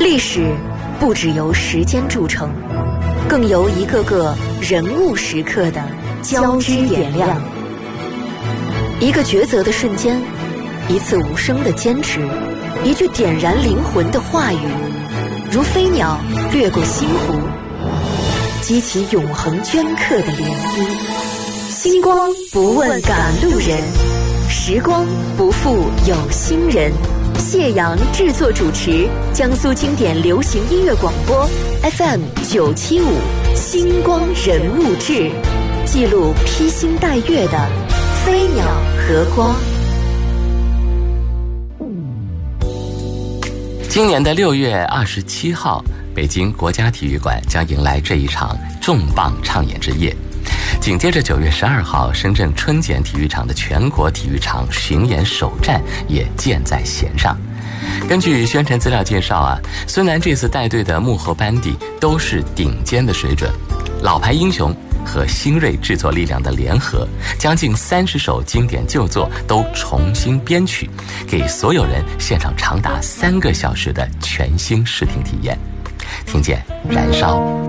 历史不只由时间铸成，更由一个个人物时刻的交织点亮。一个抉择的瞬间，一次无声的坚持，一句点燃灵魂的话语，如飞鸟掠过星湖，激起永恒镌刻的涟漪。星光不问赶路人，时光不负有心人。谢阳制作主持，江苏经典流行音乐广播 FM 975星光人物志，记录披星戴月的飞鸟和光。 今年的6月27号，北京国家体育馆将迎来这一场重磅唱演之夜。紧接着9月12号，深圳春茧体育场的全国体育场巡演首站也箭在弦上。根据宣传资料介绍孙楠这次带队的幕后班底都是顶尖的水准，老牌英雄和新锐制作力量的联合，将近30首经典旧作都重新编曲，给所有人献上长达3个小时的全新视听体验。听见燃烧。